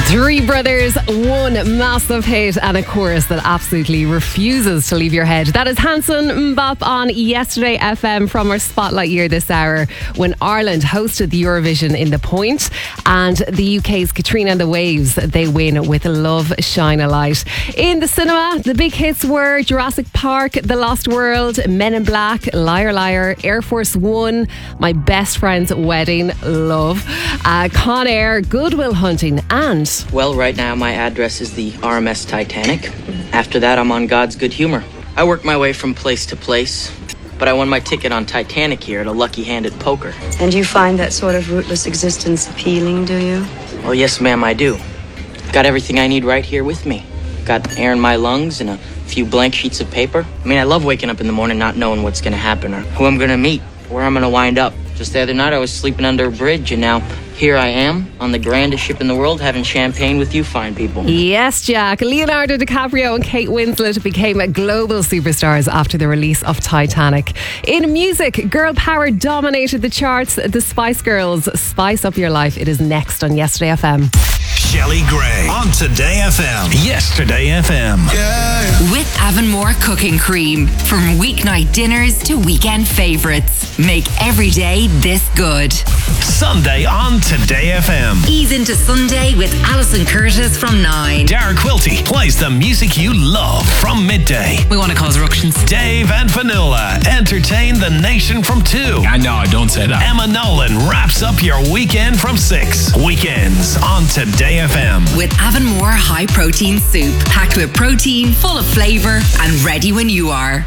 Three brothers, one massive hit and a chorus that absolutely refuses to leave your head. That is Hanson Mbop on Yesterday FM from our Spotlight year this hour when Ireland hosted the Eurovision in The Point, and the UK's Katrina and the Waves, they win with Love Shine a Light. In the cinema, the big hits were Jurassic Park, The Lost World, Men in Black, Liar Liar, Air Force One, My Best Friend's Wedding, Love, Con Air, Good Will Hunting, and... Well, right now my address is the RMS Titanic. After that, I'm on God's Good Humor. I work my way from place to place, but I won my ticket on Titanic here at a lucky hand at poker. And you find that sort of rootless existence appealing, do you? Well, yes, ma'am, I do. Got everything I need right here with me. Got air in my lungs and a few blank sheets of paper. I mean, I love waking up in the morning not knowing what's going to happen or who I'm going to meet, where I'm going to wind up. Just the other night, I was sleeping under a bridge, and now here I am on the grandest ship in the world having champagne with you fine people. Yes, Jack. Leonardo DiCaprio and Kate Winslet became global superstars after the release of Titanic. In music, girl power dominated the charts. The Spice Girls' Spice Up Your Life. It is next on Yesterday FM. Shelley Gray on Today FM. Yesterday FM. Yeah. With Avonmore Cooking Cream. From weeknight dinners to weekend favourites. Make every day this good. Sunday on Today FM. Ease into Sunday with Alison Curtis from 9. Dara Quilty plays the music you love from midday. We want to cause ructions. Dave and Vanilla entertain the nation from 2. No, don't say that. Emma Nolan wraps up your weekend from 6. Weekends on Today FM. With Avonmore High Protein Soup. Packed with protein, full of flavour, and ready when you are.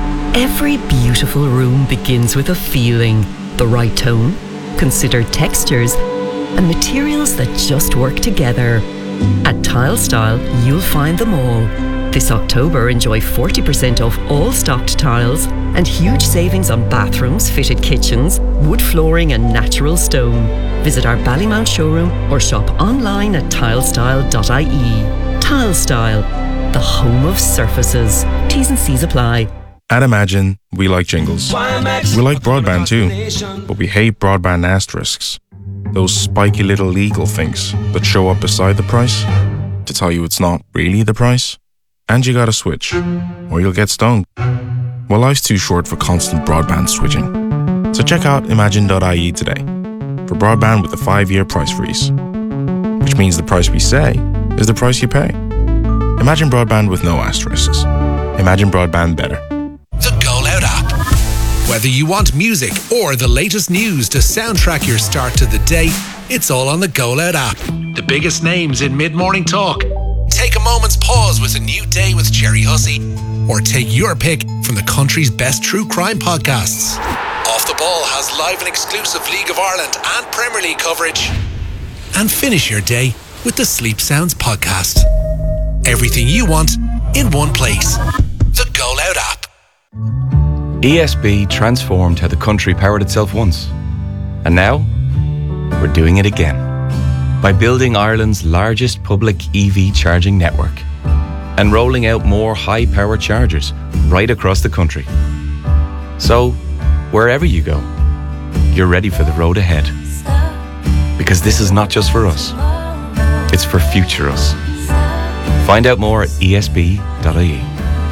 Every beautiful room begins with a feeling, the right tone, considered textures, and materials that just work together. At Tile Style, you'll find them all. This October, enjoy 40% off all stocked tiles and huge savings on bathrooms, fitted kitchens, wood flooring and natural stone. Visit our Ballymount showroom or shop online at tilestyle.ie. Tile Style, the home of surfaces. T's and C's apply. At Imagine, we like jingles. We like broadband too, but we hate broadband asterisks. Those spiky little legal things that show up beside the price to tell you it's not really the price. And you gotta switch, or you'll get stung. Well, life's too short for constant broadband switching. So check out Imagine.ie today for broadband with a 5-year price freeze. Which means the price we say is the price you pay. Imagine broadband with no asterisks. Imagine broadband better. The Go Loud app. Whether you want music or the latest news to soundtrack your start to the day, it's all on the Go Loud app. The biggest names in mid-morning talk. Take a moment's pause with A New Day with Jerry Hussey, or take your pick from the country's best true crime podcasts. Off the Ball has live and exclusive League of Ireland and Premier League coverage. And finish your day with the Sleep Sounds podcast. Everything you want in one place. The Go Loud app. ESB transformed how the country powered itself once. And now, we're doing it again. By building Ireland's largest public EV charging network and rolling out more high-power chargers right across the country. So, wherever you go, you're ready for the road ahead. Because this is not just for us, it's for future us. Find out more at esb.ie.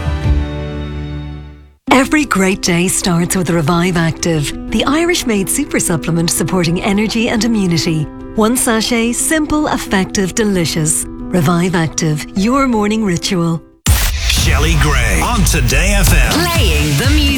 Every great day starts with Revive Active, the Irish-made super supplement supporting energy and immunity. One sachet, simple, effective, delicious. Revive Active, your morning ritual. Shelley Gray on Today FM. Playing the music.